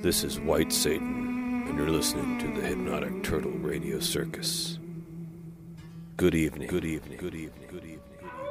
This is White Satan, and you're listening to the Hypnotic Turtle Radio Circus. Good evening, good evening, good evening, good evening, good evening.